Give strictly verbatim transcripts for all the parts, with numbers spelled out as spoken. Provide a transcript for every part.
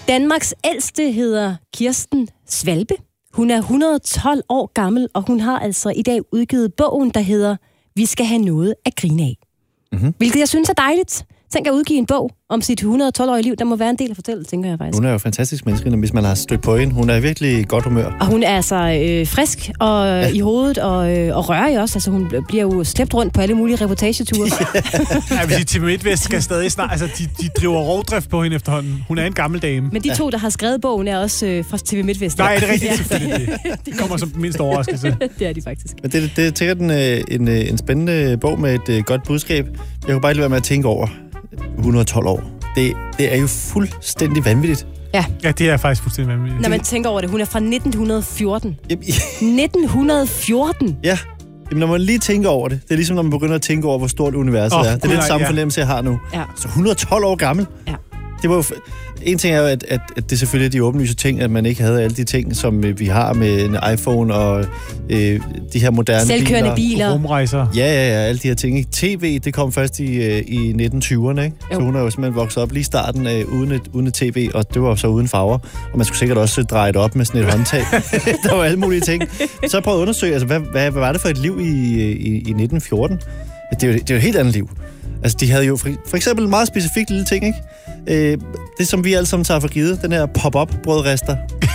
Danmarks ældste hedder Kirsten Svalbe. Hun er et hundrede og tolv år gammel, og hun har altså i dag udgivet bogen, der hedder Vi skal have noget at grine af. Mm-hmm. Hvilket jeg synes er dejligt. Tænk at udgive en bog om sit et hundrede og tolv-årige liv. Der må være en del at fortælle, tænker jeg faktisk. Hun er jo en fantastisk menneske, hvis man har stødt på hende. Hun er virkelig godt humør. Og hun er altså øh, frisk og, ja. i hovedet og, øh, og rørig også. Altså, hun bliver jo slæbt rundt på alle mulige reportageture. Jeg vil sige, T V MidtVest skal stadig snart... Altså, de, de driver rovdrift på hende efterhånden. Hun er en gammel dame. Men de to, der har skrevet bogen, er også øh, fra T V MidtVest. Nej, det er rigtigt. Ja. De kommer som den mindste overraskelse. Det er de faktisk. Men det, det er sikkert en, en, en spændende bog med et uh, godt budskab. Jeg kunne bare ikke lade være med at tænke over et hundrede og tolv år. Det, det er jo fuldstændig vanvittigt. Ja. Ja, det er faktisk fuldstændig vanvittigt. Når man tænker over det, hun er fra nitten fjorten. nitten fjorten? Ja. Jamen, når man lige tænker over det, det er ligesom, når man begynder at tænke over, hvor stort universet oh, er. Det er lidt samme ja. fornemmelse, jeg har nu. Ja. Så et hundrede og tolv år gammel. Ja. Det var jo... En ting er jo, at, at, at det selvfølgelig er de åbenlyse ting, at man ikke havde alle de ting, som vi har med en iPhone og øh, de her moderne selvkørende biler. biler. Rumrejser. Ja, ja, ja, alle de her ting. Ikke? T V, det kom først i, i nitten tyverne, ikke? Så hun er jo simpelthen vokset op lige i starten øh, uden, et, uden et T V, og det var så uden farver. Og man skulle sikkert også dreje det op med sådan et håndtag. Der var alle mulige ting. Så jeg prøvede at undersøge, altså, hvad, hvad, hvad var det for et liv i, i, i nitten fjorten? Det er, jo, det er jo et helt andet liv. Altså, de havde jo for, for eksempel en meget specifik lille ting, ikke? Øh, det, som vi alle sammen tager for givet, den her pop-up brødrester.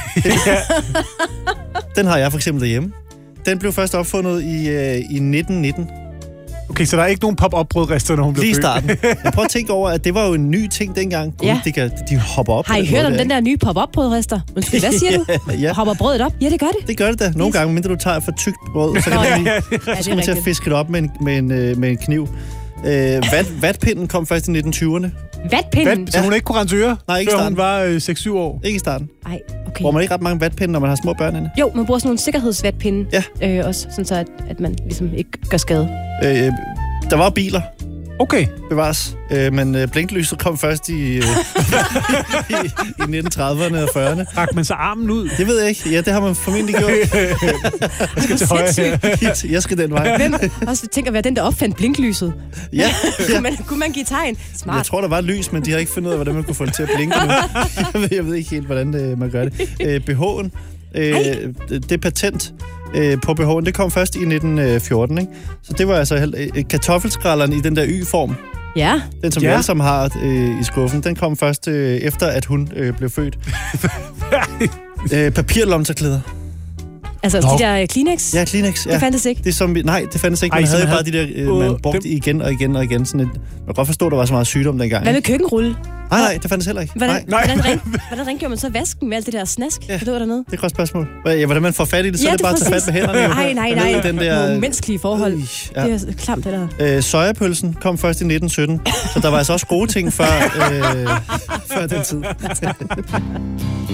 Den har jeg for eksempel derhjemme. Den blev først opfundet i, øh, i nitten nitten. Okay, så der er ikke nogen pop-up brødrester, når hun blev lige i starten. Jeg prøver at tænke over, at det var jo en ny ting dengang. God, ja. de, kan, de hopper op. Har I hørt om den der nye pop-up brødrester? Undskyld, hvad siger du? Ja. Hopper brødet op? Ja, det gør det. Det gør det da. Nogle gange, mindre du tager for tykt brød, så kan ja, man lige, ja, så skal man til at fiske det op med en, med en, med en kniv. Øh, vat, vatpinden kom først i nitten tyverne. Vatpinden? Vat, så hun ikke kunne rense ører? Nej, ikke i starten. Hun var øh, seks syv år? Ikke i starten. Nej, okay. Bruger man ikke ret mange vatpinde, når man har små børn inde? Jo, man bruger sådan nogle sikkerhedsvatpinde. Ja. Øh, også, sådan så at, at man ligesom ikke gør skade. Øh, der var biler. Okay. Bevares. Øh, men øh, blinklyset kom først i, øh, i, i nitten trediverne og fyrrerne. Rak man så armen ud? Det ved jeg ikke. Ja, det har man formentlig gjort. Jeg skal til højre. Jeg skal den vej. Hvem også tænker at være den, der opfandt blinklyset? Ja. ja. kunne, man, kunne man give tegn? Smart. Jeg tror, der var lys, men de har ikke fundet ud af, hvordan man kunne få det til at blinke nu. Jeg ved, jeg ved ikke helt, hvordan det, man gør det. Øh, B H'en, øh, det patent øh, på B H'en, det kom først i nitten fjorten, ikke? Så det var altså øh, kartoffelskralderen i den der Y-form. Ja. Den, som ja. vi alle sammen har øh, i skuffen, den kom først øh, efter, at hun øh, blev født. øh, papirlomterklæder. Altså Nå. de der Kleenex? Ja, Kleenex. Ja. Det fandtes ikke? Det som vi, nej, det fandtes ikke. Man Ej, havde jo bare de der, øh, man brugte dem igen og igen og igen. Sådan et, man kan godt forstå, at der var så meget sygdom dengang. Hvad med køkkenrulle? Nej, nej, det fandtes heller ikke. Hvordan, nej. hvordan, ring, hvordan ringgjorde man så vasken med alt det der snask? Ja, det var dernede? Det er et godt spørgsmål. Ja, hvordan man får fat i det, så ja, er det, det bare at tage fat med hænderne. Nej, nej, nej. Den der, nogle menneskelige forhold. Øh, ja. Det er klamt, det der. Øh, sojapølsen kom først i nitten sytten, så der var altså også gode ting før, øh, før den tid.